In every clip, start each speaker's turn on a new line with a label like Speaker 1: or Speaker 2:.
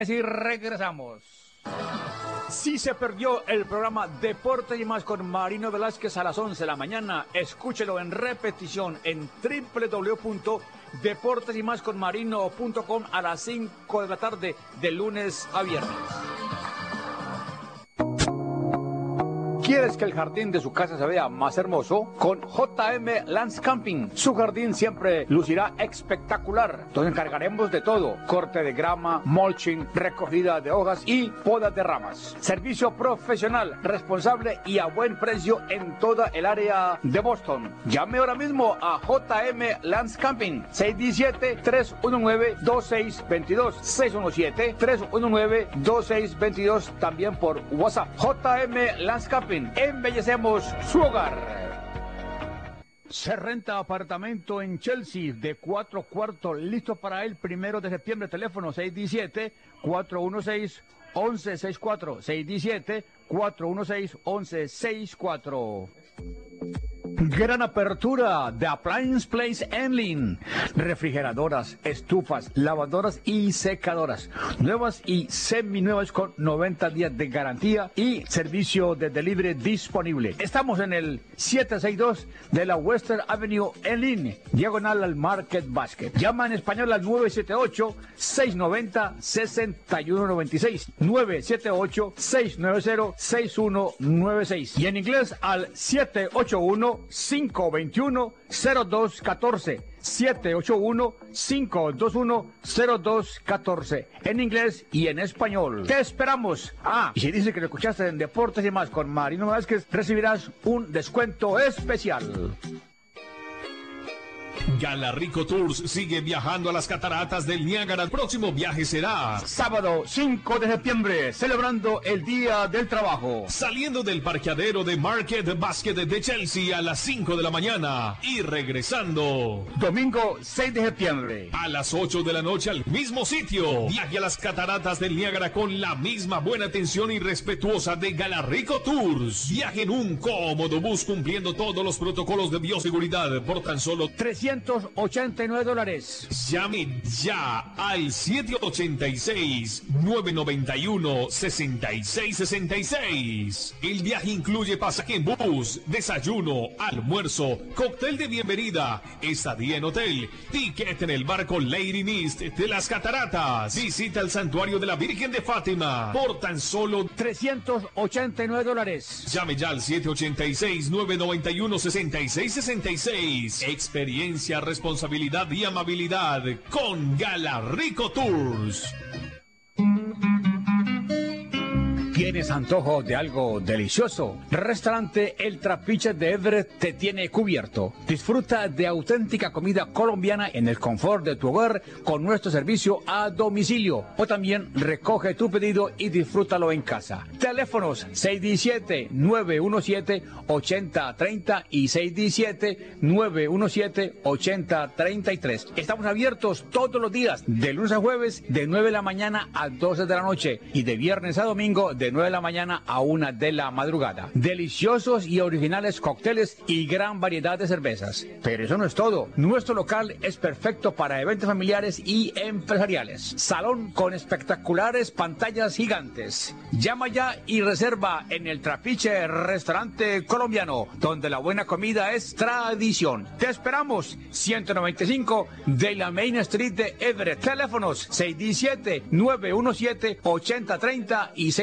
Speaker 1: Y regresamos. Si se perdió el programa Deportes y Más con Marino Velázquez a las 11 de la mañana, escúchelo en repetición en www.deportesymasconmarino.com a las 5 de la tarde de lunes a viernes. ¿Quieres que el jardín de su casa se vea más hermoso? Con JM Landscaping, su jardín siempre lucirá espectacular. Nos encargaremos de todo: corte de grama, mulching, recogida de hojas y poda de ramas. Servicio profesional, responsable y a buen precio en toda el área de Boston. Llame ahora mismo a JM Landscaping, 617-319-2622, 617-319-2622, también por WhatsApp. JM Landscaping, embellecemos su hogar. Se renta apartamento en Chelsea de 4 cuartos, listo para el 1 de septiembre. Teléfono 617-416-1164, 617-416-1164. Gran apertura de Appliance Place Enlin. Refrigeradoras, estufas, lavadoras y secadoras. Nuevas y seminuevas con 90 días de garantía y servicio de delivery disponible. Estamos en el 762 de la Western Avenue Enlin, diagonal al Market Basket. Llama en español al 978-690-6196. 978-690-6196. Y en inglés al 781-521-0214. 781-521-0214. En inglés y en español. Te esperamos. Y si dices que lo escuchaste en Deportes y Más con Marino Velázquez, recibirás un descuento especial.
Speaker 2: Galarrico Tours sigue viajando a las cataratas del Niágara. El próximo viaje será
Speaker 1: sábado 5 de septiembre, celebrando el Día del Trabajo.
Speaker 2: Saliendo del parqueadero de Market Basket de Chelsea a las 5 de la mañana y regresando
Speaker 1: domingo 6 de septiembre
Speaker 2: a las 8 de la noche al mismo sitio. Viaje a las cataratas del Niágara con la misma buena atención y respetuosa de Galarrico Tours. Viaje en un cómodo bus cumpliendo todos los protocolos de bioseguridad por tan solo
Speaker 1: $389.
Speaker 2: Llame ya al 786-991-6666. El viaje incluye pasaje en bus, desayuno, almuerzo, cóctel de bienvenida, estadía en hotel, ticket en el barco Lady Mist de las Cataratas, visita al santuario de la Virgen de Fátima por tan solo
Speaker 1: $389.
Speaker 2: Llame ya al 786-991-6666. Experiencia, responsabilidad y amabilidad con Galarrico Tours.
Speaker 1: ¿Tienes antojo de algo delicioso? Restaurante El Trapiche de Everett te tiene cubierto. Disfruta de auténtica comida colombiana en el confort de tu hogar con nuestro servicio a domicilio. O también recoge tu pedido y disfrútalo en casa. Teléfonos 617-917-8030 y 617-917-8033. Estamos abiertos todos los días, de lunes a jueves, de 9 de la mañana a 12 de la noche y de viernes a domingo, de 9 de la mañana a 1 de la madrugada. Deliciosos y originales cócteles y gran variedad de cervezas. Pero eso no es todo. Nuestro local es perfecto para eventos familiares y empresariales. Salón con espectaculares pantallas gigantes. Llama ya y reserva en El Trapiche Restaurante Colombiano, donde la buena comida es tradición. Te esperamos. 195 de la Main Street de Everett. Teléfonos 617-917-8030 y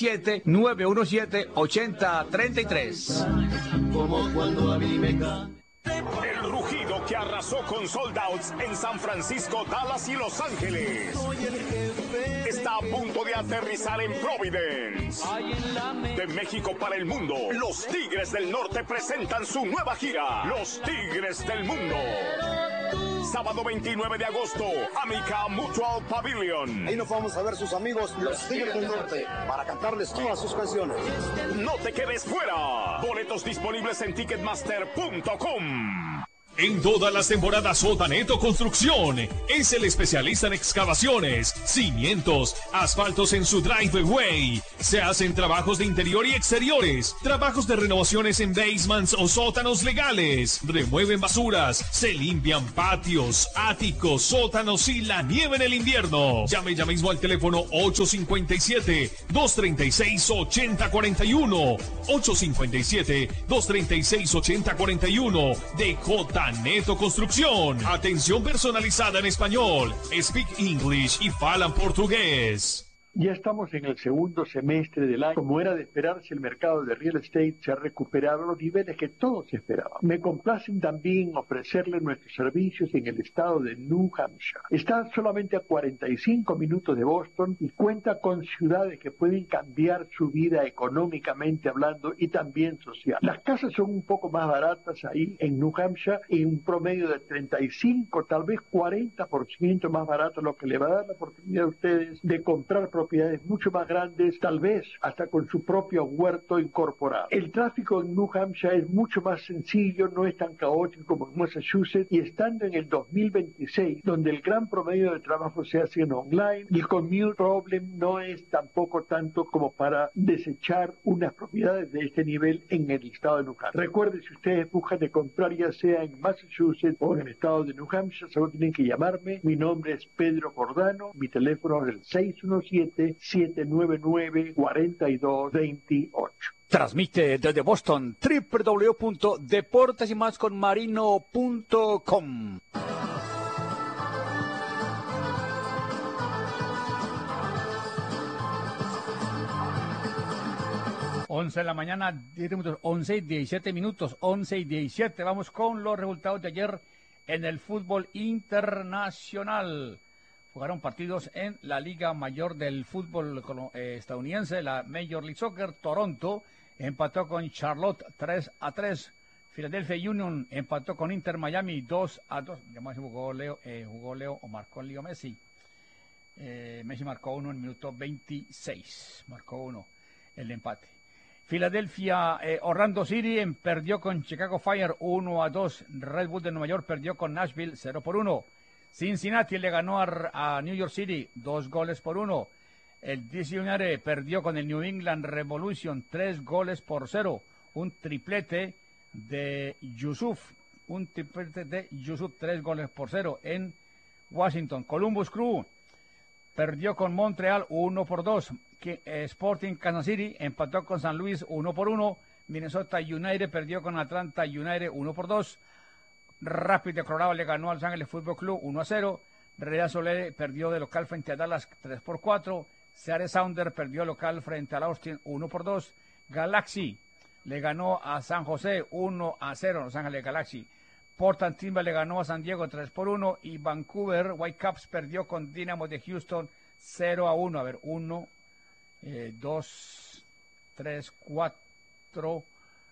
Speaker 1: 617-917-8033.
Speaker 3: Como cuando a mí me cae.
Speaker 4: El rugido que arrasó con sold outs en San Francisco, Dallas y Los Ángeles está a punto de aterrizar en Providence. De México para el mundo, los Tigres del Norte presentan su nueva gira, Los Tigres del Mundo. Sábado 29 de agosto, Amica Mutual Pavilion.
Speaker 5: Ahí nos vamos a ver sus amigos, los Tigres del Norte, para cantarles todas sus canciones.
Speaker 4: No te quedes fuera. Boletos disponibles en Ticketmaster.com.
Speaker 2: En todas las temporadas Sotaneto Construcción es el especialista en excavaciones, cimientos, asfaltos en su driveway. Se hacen trabajos de interior y exteriores, trabajos de renovaciones en basements o sótanos legales. Remueven basuras, se limpian patios, áticos, sótanos y la nieve en el invierno. Llame ya mismo al teléfono 857-236-8041. 857-236-8041 de J-Neto Construcción. Atención personalizada en español. Speak English y falan portugués.
Speaker 6: Ya estamos en el segundo semestre del año. Como era de esperarse, el mercado de real estate se ha recuperado a los niveles que todos esperaban. Me complacen también ofrecerle nuestros servicios en el estado de New Hampshire. Está solamente a 45 minutos de Boston y cuenta con ciudades que pueden cambiar su vida económicamente hablando y también social. Las casas son un poco más baratas ahí en New Hampshire, en un promedio de 35, tal vez 40% más barato, lo que le va a dar la oportunidad a ustedes de comprar propiedades mucho más grandes, tal vez hasta con su propio huerto incorporado. El tráfico en New Hampshire es mucho más sencillo, no es tan caótico como en Massachusetts, y estando en el 2026, donde el gran promedio de trabajo se hace en online, el commute problem no es tampoco tanto como para desechar unas propiedades de este nivel en el estado de New Hampshire. Recuerden, si ustedes buscan de comprar ya sea en Massachusetts o en el estado de New Hampshire, solo tienen que llamarme. Mi nombre es Pedro Cordano, mi teléfono es el 617-799-4228.
Speaker 1: Transmite desde Boston www.deportesymasconmarino.com. Once de la mañana, 11 y 17 minutos, 11 y 17. Vamos con los resultados de ayer en el fútbol internacional. Jugaron partidos en la Liga Mayor del fútbol estadounidense, la Major League Soccer. Toronto empató con Charlotte 3-3. Philadelphia Union empató con Inter Miami 2-2. Ya más jugó Leo o marcó Leo Messi. Messi marcó uno en el minuto 26. Marcó uno el empate. Filadelfia, Orlando City perdió con Chicago Fire 1-2. Red Bull de Nueva York perdió con Nashville 0-1. Cincinnati le ganó a New York City 2-1. El DC United perdió con el New England Revolution 3-0. Un triplete de Yusuf. 3-0 en Washington. Columbus Crew perdió con Montreal 1-2. Sporting Kansas City empató con San Luis 1-1. Minnesota United perdió con Atlanta United 1-2. Rapid de Colorado le ganó al Los Ángeles Fútbol Club 1-0. Real Salt perdió de local frente a Dallas 3-4. Seattle Sounders perdió local frente al Austin 1-2. Galaxy le ganó a San José 1-0. Los Ángeles Galaxy. Portland Timbers le ganó a San Diego 3-1. Y Vancouver Whitecaps perdió con Dynamo de Houston 0-1. A ver, 1, 2, 3, 4,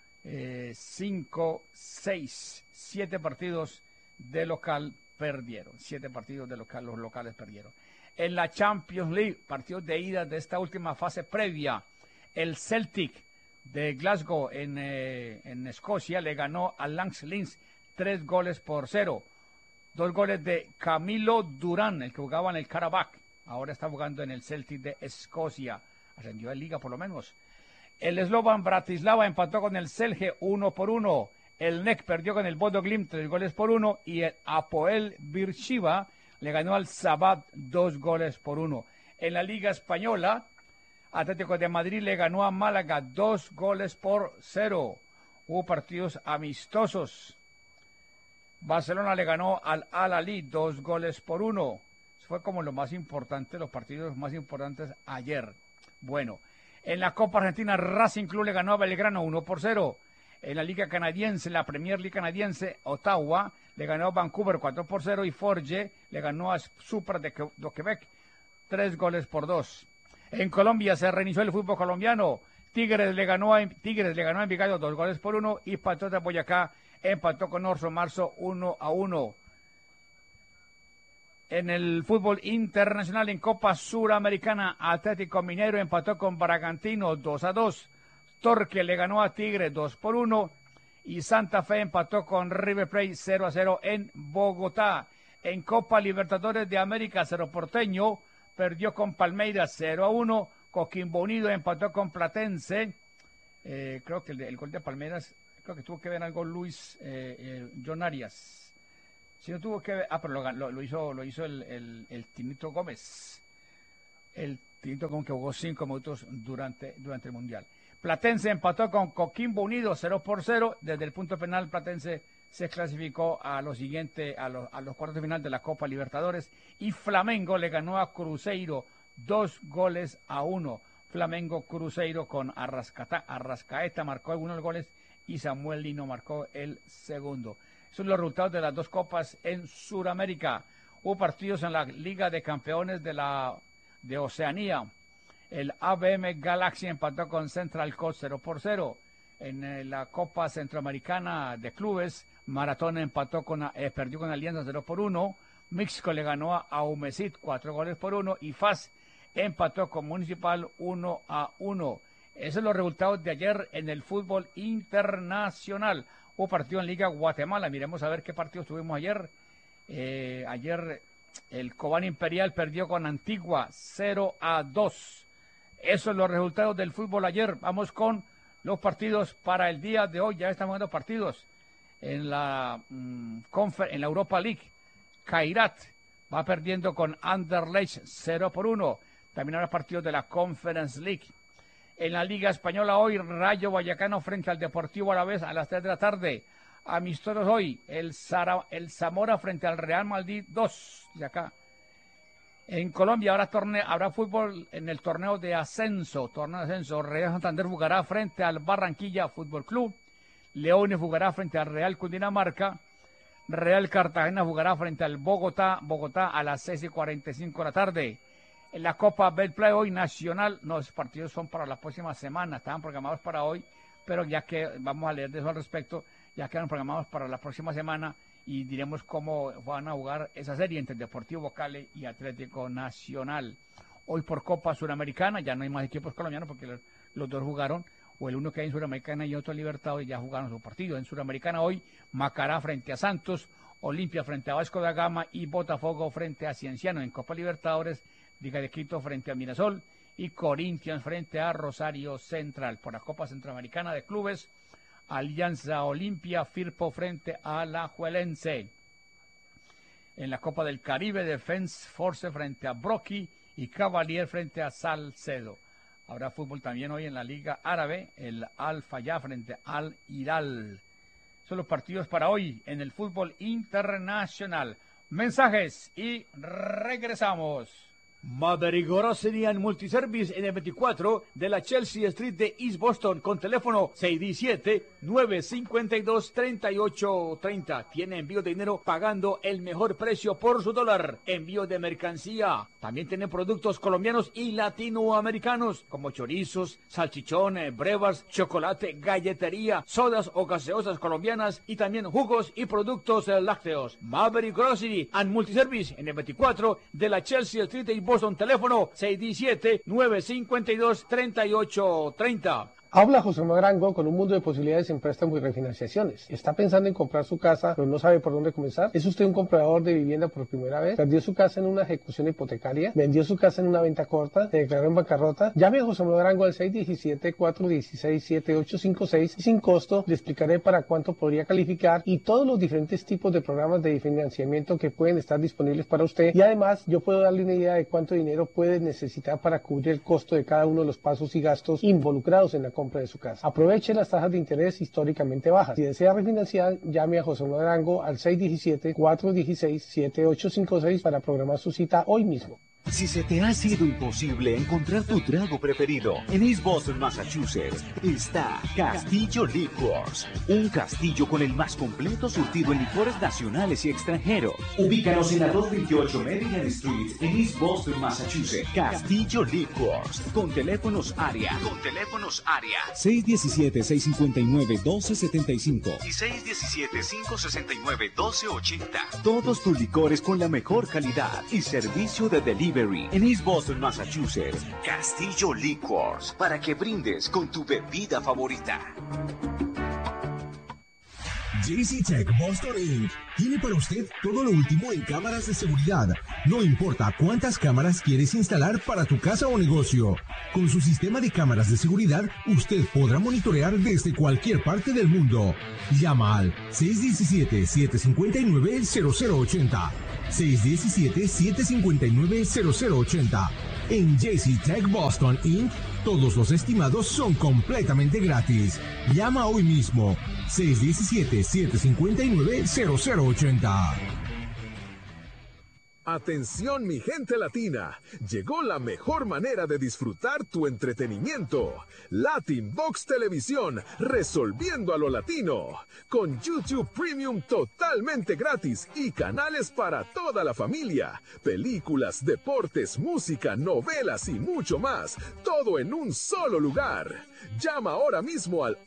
Speaker 1: 5, 6, 7 partidos de local perdieron. 7 partidos de local, los locales perdieron. En la Champions League, partidos de ida de esta última fase previa, el Celtic de Glasgow en Escocia le ganó al Lens Linz 3-0. 2 goles de Camilo Durán, el que jugaba en el Karabakh. Ahora está jugando en el Celtic de Escocia. Ascendió en liga por lo menos. El Slovan Bratislava empató con el Celje 1-1. El NEC perdió con el Bodo Glimt 3-1. Y el Apoel Beersheva le ganó al Sabah 2-1. En la Liga Española, Atlético de Madrid le ganó a Málaga 2-0. Hubo partidos amistosos. Barcelona le ganó al Al-Ahly 2-1. Fue como lo más importante, los partidos más importantes ayer. Bueno, en la Copa Argentina, Racing Club le ganó a Belgrano 1-0. En la Liga Canadiense, la Premier League Canadiense, Ottawa le ganó a Vancouver 4-0 y Forge le ganó a Super de Quebec 3-2. En Colombia se reinició el fútbol colombiano. Tigres le ganó a Envigado 2-1 y Patriotas Boyacá empató con Orso Marzo 1-1. En el fútbol internacional, en Copa Suramericana, Atlético Mineiro empató con Bragantino 2-2. Torque le ganó a Tigre 2-1. y Santa Fe empató con River Plate 0-0 en Bogotá. En Copa Libertadores de América, Cerro Porteño perdió con Palmeiras 0-1. Coquimbo Unido empató con Platense. Creo que el gol de Palmeiras, creo que tuvo que ver algo Luis John Arias. Si no tuvo que ver, pero lo hizo el Tinito Gómez. El Tinito Gómez que jugó 5 minutos durante el Mundial. Platense empató con Coquimbo Unido 0-0. Desde el punto penal, Platense se clasificó a lo siguiente, a los cuartos de final de la Copa Libertadores. Y Flamengo le ganó a Cruzeiro 2-1. Flamengo Cruzeiro con Arrascaeta marcó algunos goles y Samuel Lino marcó el segundo. Esos son los resultados de las dos copas en Sudamérica. Hubo partidos en la Liga de Campeones de Oceanía. El ABM Galaxy empató con Central Coast 0-0. En la Copa Centroamericana de Clubes, Maratón perdió con Alianza 0-1. México le ganó a Umesit 4-1 y FAS empató con Municipal 1-1. Esos son los resultados de ayer en el fútbol internacional. Hubo partido en Liga Guatemala. Miremos a ver qué partidos tuvimos ayer. Ayer el Cobán Imperial perdió con Antigua 0-2. Esos son los resultados del fútbol ayer. Vamos con los partidos para el día de hoy. Ya estamos viendo partidos en la Europa League. Kairat va perdiendo con Anderlecht 0-1. También habrá partidos de la Conference League. En la Liga Española hoy, Rayo Vallecano frente al Deportivo Alavés a las 3 de la tarde. Amistosos hoy, el Zamora frente al Real Madrid 2 de acá. En Colombia habrá fútbol en el torneo de ascenso. Real Santander jugará frente al Barranquilla Fútbol Club. Leones jugará frente al Real Cundinamarca. Real Cartagena jugará frente al Bogotá a las 6:45 de la tarde. En la Copa Betplay hoy Nacional, los partidos son para la próxima semana, estaban programados para hoy, pero ya que vamos a leer de eso al respecto, ya quedaron programados para la próxima semana y diremos cómo van a jugar esa serie entre Deportivo Cali y Atlético Nacional. Hoy por Copa Suramericana, ya no hay más equipos colombianos porque los dos jugaron, o el uno que hay en Suramericana y otro en Libertadores ya jugaron su partido. En Suramericana hoy, Macará frente a Santos, Olimpia frente a Vasco da Gama y Botafogo frente a Cienciano. En Copa Libertadores, Liga de Quito frente a Mirasol y Corinthians frente a Rosario Central. Por la Copa Centroamericana de Clubes, Alianza Olimpia, Firpo frente a Alajuelense. En la Copa del Caribe, Defense Force frente a Brocky y Cavalier frente a Salcedo. Habrá fútbol también hoy en la Liga Árabe, el Al Fayha frente al Hilal. Son los partidos para hoy en el fútbol internacional. Mensajes y regresamos. Maverick Grocery and Multiservice en el 24 de la Chelsea Street de East Boston con teléfono 617-952-3830. Tiene envío de dinero pagando el mejor precio por su dólar. Envío de mercancía. También tiene productos colombianos y latinoamericanos como chorizos, salchichones, brevas, chocolate, galletería, sodas o gaseosas colombianas y también jugos y productos lácteos. Maverick Grocery and Multiservice en el 24 de la Chelsea Street de East Boston, teléfono 617-952-3830.
Speaker 7: Habla José Marango con un mundo de posibilidades en préstamos y refinanciaciones. ¿Está pensando en comprar su casa, pero no sabe por dónde comenzar? ¿Es usted un comprador de vivienda por primera vez? ¿Perdió su casa en una ejecución hipotecaria? ¿Vendió su casa en una venta corta? ¿Se declaró en bancarrota? Llame a José Marango al 617-416-7856 y sin costo le explicaré para cuánto podría calificar y todos los diferentes tipos de programas de financiamiento que pueden estar disponibles para usted. Y además, yo puedo darle una idea de cuánto dinero puede necesitar para cubrir el costo de cada uno de los pasos y gastos involucrados en la compra de su casa. Aproveche las tasas de interés históricamente bajas. Si desea refinanciar, llame a José Marango al 617-416-7856 para programar su cita hoy mismo.
Speaker 8: Si se te ha sido imposible encontrar tu trago preferido, en East Boston, Massachusetts, está Castillo Liquors, un castillo con el más completo surtido en licores nacionales y extranjeros. Ubícanos en la 228 Maryland Street, en East Boston, Massachusetts. Castillo Liquors, con teléfonos área.
Speaker 9: 617-659-1275
Speaker 8: y 617-569-1280. Todos tus licores con la mejor calidad y servicio de delivery. En East Boston, Massachusetts, Castillo Liquors, para que brindes con tu bebida favorita.
Speaker 9: JC Tech Boston Inc. tiene para usted todo lo último en cámaras de seguridad. No importa cuántas cámaras quieres instalar para tu casa o negocio. Con su sistema de cámaras de seguridad, usted podrá monitorear desde cualquier parte del mundo. Llama al 617-759-0080. 617-759-0080. En JC Tech Boston Inc., todos los estimados son completamente gratis. Llama hoy mismo. 617-759-0080.
Speaker 10: Atención mi gente latina, llegó la mejor manera de disfrutar tu entretenimiento. Latin Box Televisión, resolviendo a lo latino. Con YouTube Premium totalmente gratis y canales para toda la familia. Películas, deportes, música, novelas y mucho más. Todo en un solo lugar. Llama ahora mismo al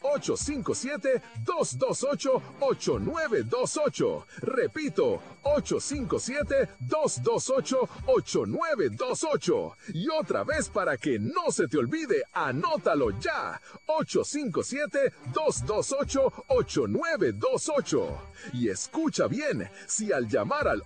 Speaker 10: 857-228-8928. Repito, 857-228-8928. Y otra vez para que no se te olvide, anótalo ya. 857-228-8928. Y escucha bien, si al llamar al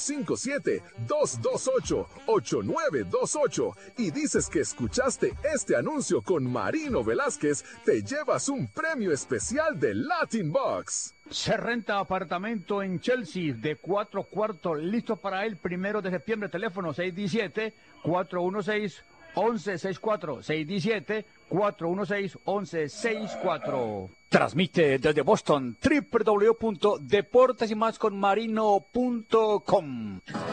Speaker 10: 857-228-8928 y dices que escuchaste este anuncio con Marino Velázquez, te llevas un premio especial de Latin Box.
Speaker 1: Se renta apartamento en Chelsea de 4 cuartos, listo para el 1 de septiembre. Teléfono 617-416-1164. 617-416-1164. Transmite desde Boston www.deportesymasconmarino.com.